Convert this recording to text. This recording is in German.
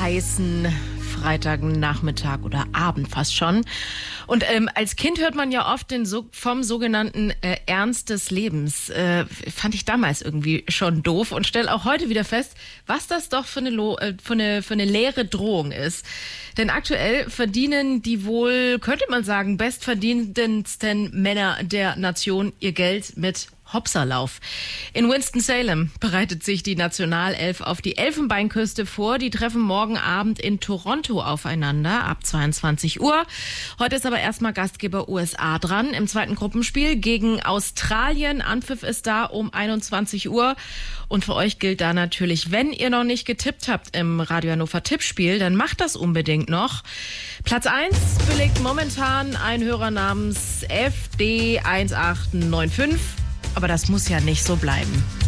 heißen Freitagnachmittag oder Abend fast schon. Und als Kind hört man ja oft vom sogenannten Ernst des Lebens. Fand ich damals irgendwie schon doof und stelle auch heute wieder fest, was das doch für eine leere Drohung ist. Denn aktuell verdienen die wohl, könnte man sagen, bestverdienendsten Männer der Nation ihr Geld mit Hopserlauf. In Winston-Salem bereitet sich die Nationalelf auf die Elfenbeinküste vor. Die treffen morgen Abend in Toronto aufeinander ab 22 Uhr. Heute ist aber erstmal Gastgeber USA dran im zweiten Gruppenspiel gegen Australien. Anpfiff ist da um 21 Uhr. Und für euch gilt da natürlich, wenn ihr noch nicht getippt habt im Radio Hannover Tippspiel, dann macht das unbedingt noch. Platz 1 belegt momentan ein Hörer namens FD1895. Aber das muss ja nicht so bleiben.